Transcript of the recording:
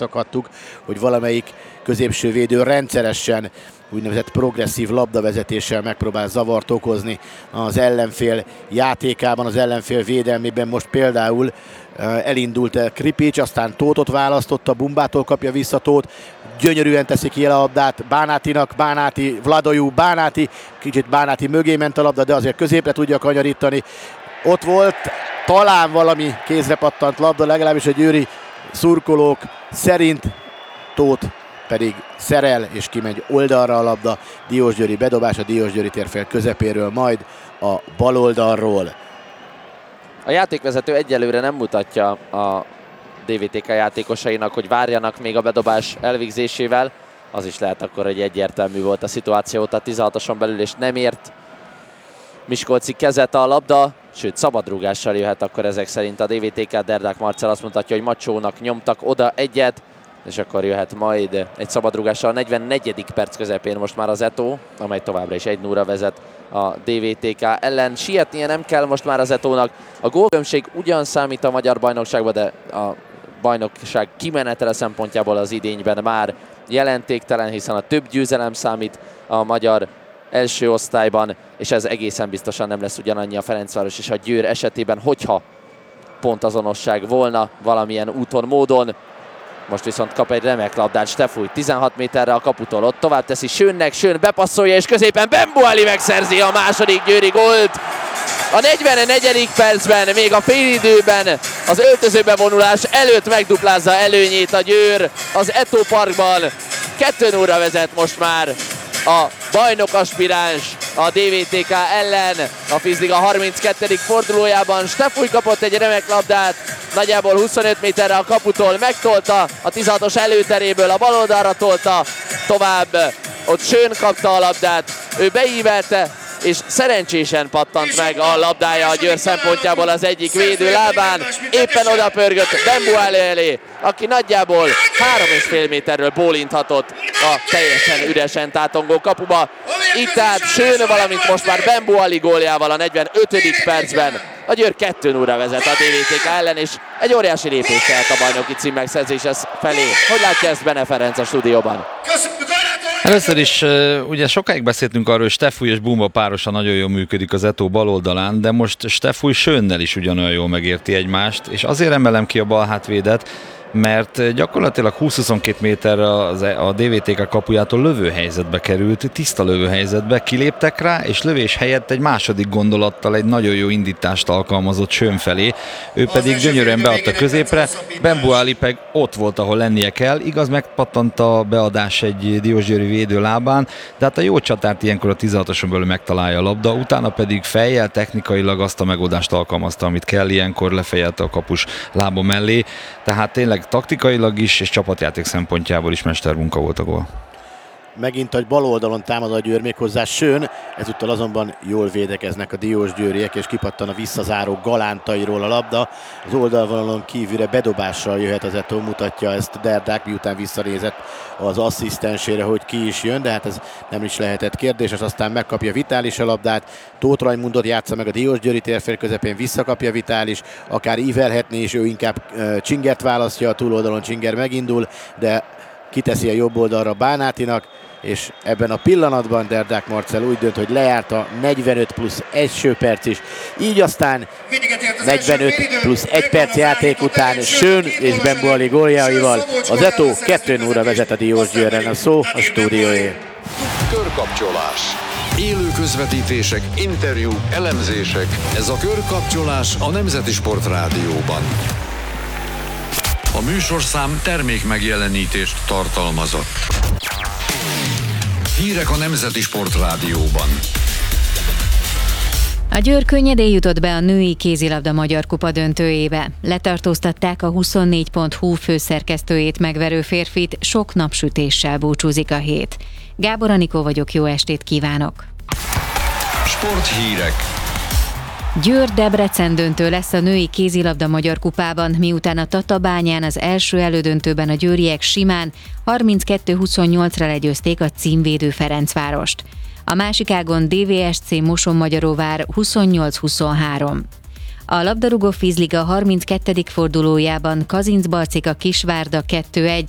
megszakadtuk, hogy valamelyik középső védő rendszeresen úgynevezett progresszív labdavezetéssel megpróbál zavart okozni az ellenfél játékában, az ellenfél védelmében. Most például elindult Kripics, aztán Tóthot választotta, Bumbától kapja vissza Tóth, gyönyörűen teszi ki el a labdát Bánátinak, Bánáti, Vladojú, Bánáti, kicsit Bánáti mögé ment a labda, de azért középre tudja kanyarítani. Ott volt talán valami kézre pattant labda, legalábbis a győri szurkolók szerint. Tóth pedig szerel, és kimegy oldalra a labda. Diósgyőri bedobás a Diósgyőri térfél közepéről, majd a bal oldalról. A játékvezető egyelőre nem mutatja a DVTK játékosainak, hogy várjanak még a bedobás elvégzésével. Az is lehet akkor, hogy egyértelmű volt a szituáció, a 16-oson belül, és nem ért Miskolci kezet a labda, sőt szabadrúgással jöhet akkor ezek szerint a DVTK. Derdák Marcell azt mutatja, hogy Macsónak nyomtak oda egyet, és akkor jöhet majd egy szabadrúgással a 44. perc közepén most már az Eto, amely továbbra is 1-0-ra vezet a DVTK ellen. Sietnie nem kell most már az Etónak. A gólkülönbség ugyan számít a magyar bajnokságban, de a bajnokság kimenetele szempontjából az idényben már jelentéktelen, hiszen a több győzelem számít a magyar első osztályban, és ez egészen biztosan nem lesz ugyanannyi a Ferencváros és a Győr esetében, hogyha pontazonosság volna valamilyen úton, módon. Most viszont kap egy remek labdát Stefúj 16 méterre a kaputól, ott tovább teszi Schönnek, Schön bepasszolja, és középen Bembuali megszerzi a második győri gólt. A 44. percben, még a félidőben, az öltözőbe vonulás előtt megduplázza előnyét a Győr az Eto Parkban. 2-0-ra vezet most már a bajnok aspiráns a DVTK ellen. A Fizliga 32. fordulójában Stefúj kapott egy remek labdát, nagyjából 25 méterre a kaputól, megtolta a 16-os előteréből, a bal oldalra tolta tovább, ott Schön kapta a labdát, ő beívelte, és szerencsésen pattant meg a labdája a Győr szempontjából az egyik védő lábán, éppen oda pörgött Bembuali elé, aki nagyjából 3,5 méterről bólinthatott a teljesen üresen tátongó kapuba. Így tehát Schön, valamint most már Bembuali góljával a 45. percben a Győr 2-0-ra vezet a DVTK ellen, és egy óriási lépés lehet a bajnoki cím megszerzése felé. Hogy látja ezt Bene Ferenc a stúdióban? Először is ugye sokáig beszéltünk arról, hogy Stefúj és Bumba párosan nagyon jól működik az Eto bal oldalán, de most Stefúj Schönnel is ugyanolyan jól megérti egymást, és azért emelem ki a bal hátvédet, mert gyakorlatilag 20-22 méterre a DVTK kapujától lövőhelyzetbe került, tiszta lövőhelyzetbe, kiléptek rá, és lövés helyett egy második gondolattal egy nagyon jó indítást alkalmazott Schön felé, ő pedig gyönyörűen beadta középre, Bembuali pedig ott volt, ahol lennie kell, igaz, megpattant a beadás egy diósgyőri védő lábán, de hát a jó csatárt ilyenkor a 16-oson belül megtalálja a labda, utána pedig fejjel technikailag azt a megoldást alkalmazta, amit kell, ilyenkor lefejelte a kapus lába mellé, tehát tényleg taktikailag is, és csapatjáték szempontjából is mestermunka volt a gól. Megint egy bal oldalon támad a Győr, méghozzá Schön, ezúttal azonban jól védekeznek a diósgyőriek, és kipattan a visszazáró galántairól a labda. Az oldalvonalon kívülre bedobással jöhet az Eto, mutatja ezt Derdák, miután visszanézett az asszisztensére, hogy ki is jön, de hát ez nem is lehetett kérdés, és aztán megkapja Vitális a labdát. Tóth Rajmundot játsza meg a diósgyőri térfél közepén, visszakapja Vitális, akár ívelhetné, és ő inkább Csingert választja, a túloldalon Csinger megindul, de kiteszi a jobb oldalra Bánátinak, és ebben a pillanatban Derdák Marcell úgy dönt, hogy lejárt a 45 plusz 1 perc is. Így aztán 45 plusz 1 perc játék után Schön és Bembuali góljaival az Eto 2-0-ra vezet a Diósgyőrren. A szó a stúdióé. Körkapcsolás. Élő közvetítések, interjúk, elemzések. Ez a Körkapcsolás a Nemzeti Sport Rádióban. A műsorszám termék megjelenítést tartalmazott. Hírek a Nemzeti Sport Rádióban. A Győr könnyedén jutott be a női kézilabda Magyar Kupa döntőjébe. Letartóztatták a 24.hu főszerkesztőjét megverő férfit, sok napsütéssel búcsúzik a hét. Gábor Anikó vagyok, jó estét kívánok! Sporthírek. Győr-Debrecen döntő lesz a női kézilabda Magyar Kupában, miután a Tatabányán az első elődöntőben a győriek simán 32-28-ra legyőzték a címvédő Ferencvárost. A másik ágon DVSC Mosonmagyaróvár 28-23. A labdarúgó Fizliga 32. fordulójában Kazincbarcika Kisvárda 2-1,